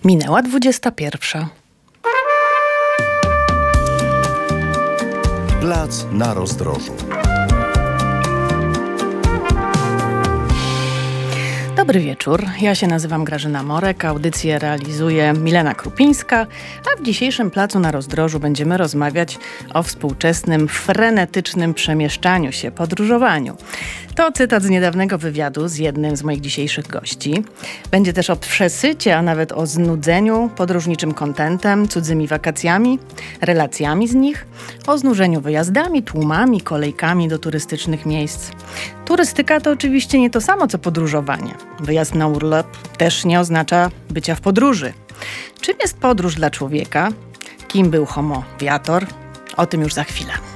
Minęła 21. Plac na rozdrożu. Dobry wieczór, ja się nazywam Grażyna Morek, audycję realizuje Milena Krupińska, a w dzisiejszym Placu na Rozdrożu będziemy rozmawiać o współczesnym, frenetycznym przemieszczaniu się, podróżowaniu. To cytat z niedawnego wywiadu z jednym z moich dzisiejszych gości. Będzie też o przesycie, a nawet o znudzeniu podróżniczym kontentem, cudzymi wakacjami, relacjami z nich, o znużeniu wyjazdami, tłumami, kolejkami do turystycznych miejsc. Turystyka to oczywiście nie to samo, co podróżowanie. Wyjazd na urlop też nie oznacza bycia w podróży. Czym jest podróż dla człowieka? Kim był homo viator? O tym już za chwilę.